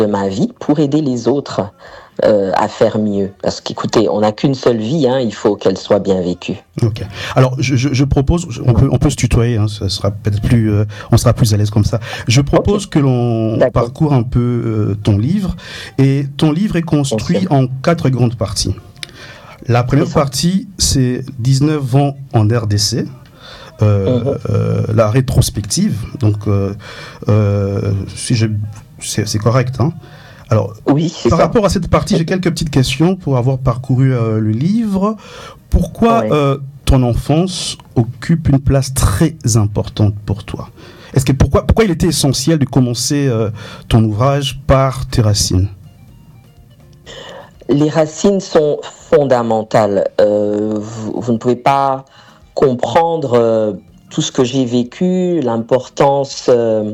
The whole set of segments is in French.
de ma vie pour aider les autres à faire mieux. Parce qu'écoutez, on n'a qu'une seule vie, il faut qu'elle soit bien vécue. Ok. Alors, je propose, on peut se tutoyer, ça sera peut-être plus, on sera plus à l'aise comme ça. Je propose que l'on parcourt un peu ton livre. Et ton livre est construit en 4 grandes parties. La première partie, c'est 19 ans en RDC. La rétrospective, donc c'est correct, Alors, oui, par rapport à cette partie, j'ai quelques petites questions pour avoir parcouru le livre. Pourquoi ton enfance occupe une place très importante pour toi? Pourquoi il était essentiel de commencer ton ouvrage par tes racines? Les racines sont fondamentales. Vous ne pouvez pas comprendre tout ce que j'ai vécu, l'importance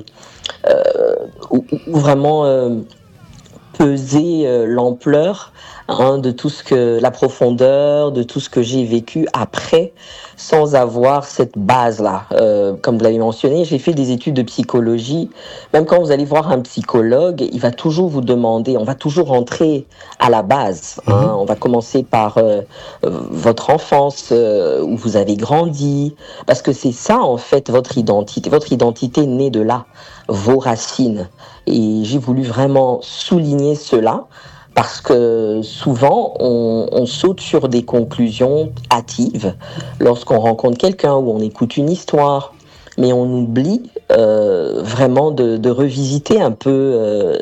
ou vraiment peser l'ampleur de tout la profondeur de tout ce que j'ai vécu après, sans avoir cette base-là. Comme vous l'avez mentionné, j'ai fait des études de psychologie. Même quand vous allez voir un psychologue, il va toujours vous demander, on va toujours rentrer à la base. On va commencer par votre enfance, où vous avez grandi, parce que c'est ça en fait votre identité. Votre identité naît de là, vos racines. Et j'ai voulu vraiment souligner cela, parce que souvent, on saute sur des conclusions hâtives lorsqu'on rencontre quelqu'un ou on écoute une histoire, mais on oublie vraiment de revisiter un peu,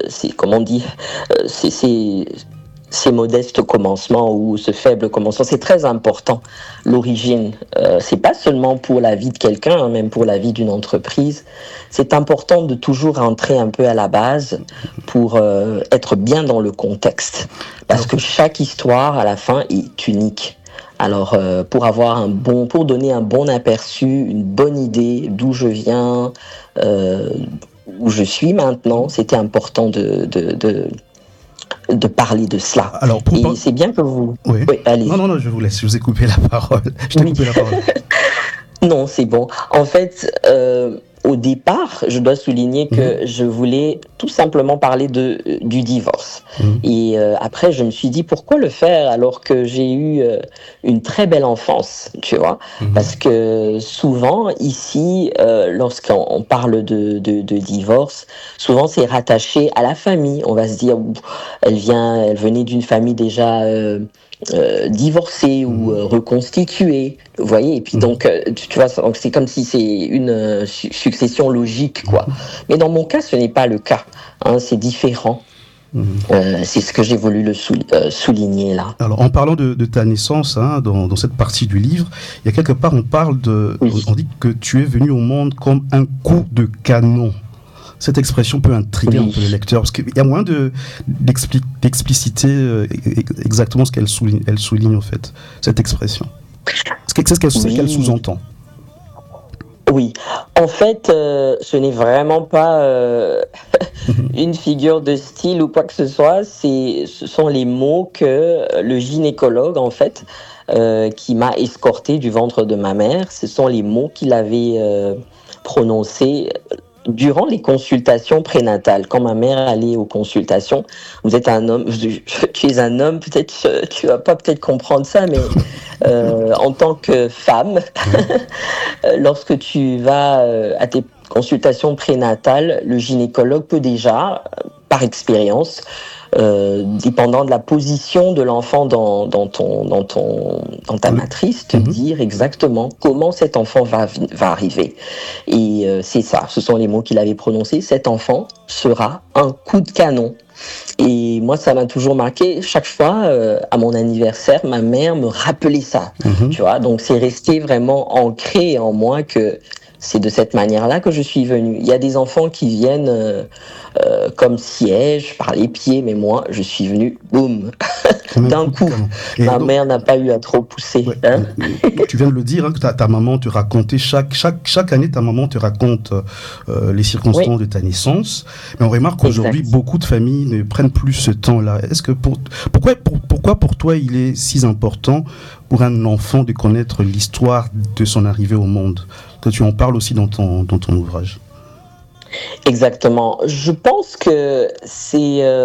ces modestes commencements ou ce faible commencement. C'est très important, l'origine. C'est pas seulement pour la vie de quelqu'un, même pour la vie d'une entreprise. C'est important de toujours rentrer un peu à la base pour être bien dans le contexte. Parce que chaque histoire, à la fin, est unique. Alors, pour donner un bon aperçu, une bonne idée d'où je viens, où je suis maintenant, c'était important de parler de cela. Alors, et c'est bien que vous... Oui, allez. Non, je vous laisse, je vous ai coupé la parole. Je t'ai coupé la parole. Non, c'est bon. En fait, au départ, je dois souligner que je voulais tout simplement parler du divorce. Et après, je me suis dit, pourquoi le faire alors que j'ai eu une très belle enfance, tu vois? Parce que souvent, ici, lorsqu'on parle de divorce, souvent c'est rattaché à la famille. On va se dire, elle venait d'une famille déjà... divorcée ou reconstituée, vous voyez, et puis donc tu vois, c'est comme si c'est une succession logique, quoi. Mais dans mon cas, ce n'est pas le cas, c'est différent. C'est ce que j'ai voulu souligner là. Alors, en parlant de ta naissance, dans cette partie du livre, il y a quelque part, on dit que tu es venu au monde comme un coup de canon. Cette expression peut intriguer un peu le lecteur, parce qu'il y a moyen d'expliciter exactement ce qu'elle souligne en fait, cette expression. Qu'est-ce qu'elle sous-entend? Oui, en fait, ce n'est vraiment pas une figure de style ou quoi que ce soit, ce sont les mots que le gynécologue, en fait, qui m'a escorté du ventre de ma mère, ce sont les mots qu'il avait prononcés durant les consultations prénatales. Quand ma mère allait aux consultations, vous êtes un homme, tu es un homme, peut-être tu vas pas peut-être comprendre ça, mais en tant que femme, lorsque tu vas à tes consultations prénatales, le gynécologue peut déjà, par expérience, dépendant de la position de l'enfant dans ta matrice, te dire exactement comment cet enfant va arriver. Et c'est ça, ce sont les mots qu'il avait prononcés. Cet enfant sera un coup de canon. Et moi, ça m'a toujours marqué. Chaque fois, à mon anniversaire, ma mère me rappelait ça. Tu vois, donc c'est resté vraiment ancré en moi que c'est de cette manière-là que je suis venue. Il y a des enfants qui viennent comme siège, par les pieds, mais moi, je suis venue, boum, d'un coup. Ma mère n'a pas eu à trop pousser. Ouais, tu viens de le dire, que ta maman te racontait, chaque année, ta maman te raconte les circonstances de ta naissance. Mais on remarque qu'aujourd'hui, beaucoup de familles ne prennent plus ce temps-là. Est-ce que pourquoi pour toi, il est si important pour un enfant de connaître l'histoire de son arrivée au monde? Que tu en parles aussi dans ton ouvrage. Exactement. Je pense que c'est